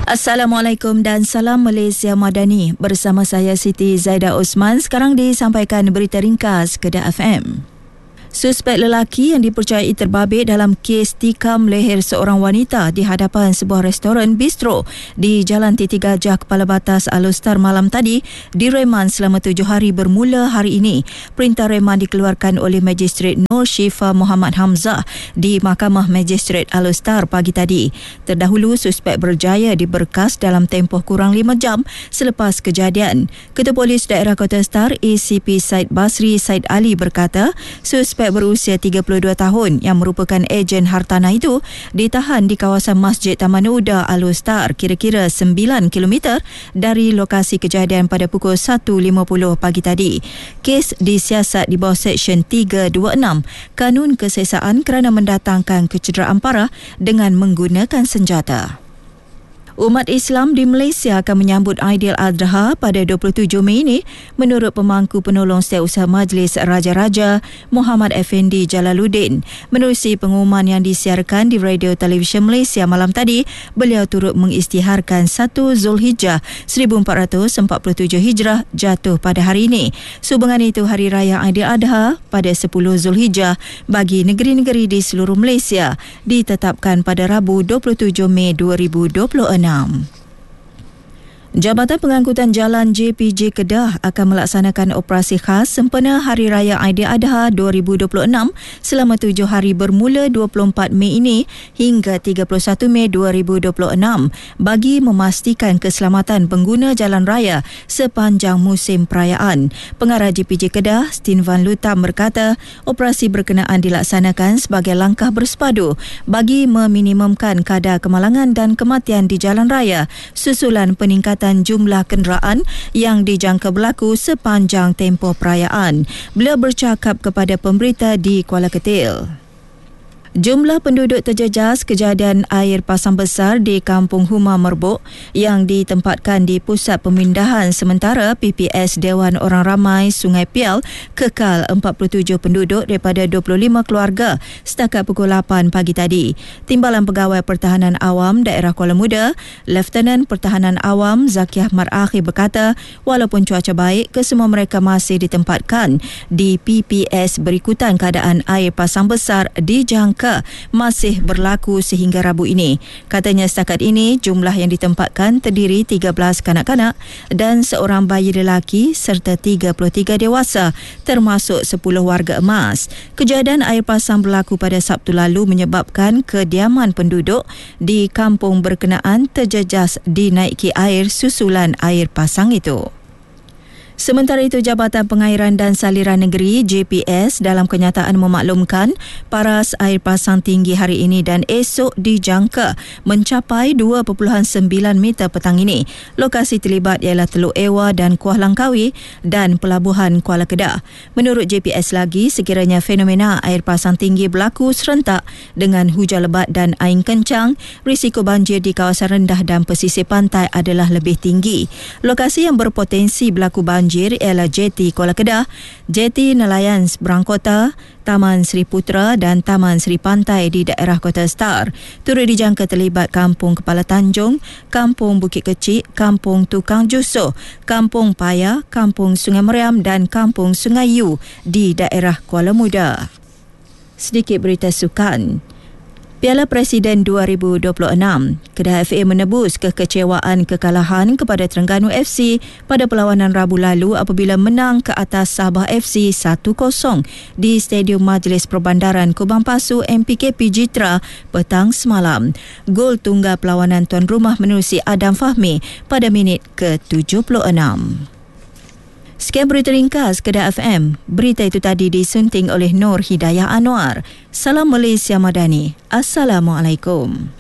Assalamualaikum dan salam Malaysia Madani. Bersama saya Siti Zaidah Osman. Sekarang disampaikan berita ringkas Kedah FM. Suspek lelaki yang dipercayai terbabit dalam kes tikam leher seorang wanita di hadapan sebuah restoran bistro di Jalan Titi Gajah Kepala Batas Alustar malam tadi direman selama 7 hari bermula hari ini. Perintah reman dikeluarkan oleh Magistrate Nur Syifa Muhammad Hamzah di Mahkamah Magistrate Alustar pagi tadi. Terdahulu, suspek berjaya diberkas dalam tempoh kurang 5 jam selepas kejadian. Ketua Polis Daerah Kota Star ACP Said Basri Said Ali berkata, suspek berusia 32 tahun yang merupakan ejen hartanah itu ditahan di kawasan Masjid Taman Uda Alustar kira-kira 9 km dari lokasi kejadian pada pukul 1.50 pagi tadi. Kes disiasat di bawah Seksyen 326 Kanun Kesesaan kerana mendatangkan kecederaan parah dengan menggunakan senjata. Umat Islam di Malaysia akan menyambut Aidiladha pada 27 Mei ini menurut pemangku penolong Setiausaha Majlis Raja-Raja Muhammad Effendi Jalaluddin. Menerusi pengumuman yang disiarkan di Radio Televisyen Malaysia malam tadi, beliau turut mengisytiharkan 1 Zulhijjah 1447 Hijrah jatuh pada hari ini. Sehubungan itu, Hari Raya Aidiladha pada 10 Zulhijjah bagi negeri-negeri di seluruh Malaysia ditetapkan pada Rabu 27 Mei 2026. Jabatan Pengangkutan Jalan JPJ Kedah akan melaksanakan operasi khas sempena Hari Raya Aidiladha 2026 selama 7 hari bermula 24 Mei ini hingga 31 Mei 2026 bagi memastikan keselamatan pengguna jalan raya sepanjang musim perayaan. Pengarah JPJ Kedah, Stin Van Lutam berkata, operasi berkenaan dilaksanakan sebagai langkah bersepadu bagi meminimumkan kadar kemalangan dan kematian di jalan raya susulan peningkatan jumlah kenderaan yang dijangka berlaku sepanjang tempoh perayaan. Beliau bercakap kepada pemberita di Kuala Ketil. Jumlah penduduk terjejas kejadian air pasang besar di Kampung Huma Merbuk yang ditempatkan di Pusat Pemindahan Sementara PPS Dewan Orang Ramai Sungai Pial kekal 47 penduduk daripada 25 keluarga setakat pukul 8 pagi tadi. Timbalan Pegawai Pertahanan Awam Daerah Kuala Muda, Lieutenant Pertahanan Awam Zaki Ahmad Akhir berkata, walaupun cuaca baik, kesemua mereka masih ditempatkan di PPS berikutan keadaan air pasang besar dijangka masih berlaku sehingga Rabu ini. Katanya setakat ini jumlah yang ditempatkan terdiri 13 kanak-kanak dan seorang bayi lelaki serta 33 dewasa termasuk 10 warga emas. Kejadian air pasang berlaku pada Sabtu lalu menyebabkan kediaman penduduk di kampung berkenaan terjejas dinaiki air susulan air pasang itu. Sementara itu, Jabatan Pengairan dan Saliran Negeri JPS dalam kenyataan memaklumkan paras air pasang tinggi hari ini dan esok dijangka mencapai 2.9 meter petang ini. Lokasi terlibat ialah Teluk Ewa dan Kuala Langkawi dan Pelabuhan Kuala Kedah. Menurut JPS lagi, sekiranya fenomena air pasang tinggi berlaku serentak dengan hujan lebat dan angin kencang, risiko banjir di kawasan rendah dan pesisir pantai adalah lebih tinggi. Lokasi yang berpotensi berlaku banjir ialah Jeti Kuala Kedah, Jeti Nelayan Seberang Kota, Taman Seri Putra dan Taman Seri Pantai di daerah Kota Star. Turut dijangka terlibat Kampung Kepala Tanjung, Kampung Bukit Kecil, Kampung Tukang Jusoh, Kampung Paya, Kampung Sungai Meriam dan Kampung Sungai Yu di daerah Kuala Muda. Sedikit berita sukan. Piala Presiden 2026, Kedah FA menebus kekecewaan kekalahan kepada Terengganu FC pada perlawanan Rabu lalu apabila menang ke atas Sabah FC 1-0 di Stadium Majlis Perbandaran Kubang Pasu MPKP Jitra petang semalam. Gol tunggal perlawanan tuan rumah menerusi Adam Fahmi pada minit ke-76. Sekian berita ringkas Kedah FM. Berita itu tadi disunting oleh Nur Hidayah Anwar. Salam Malaysia Madani. Assalamualaikum.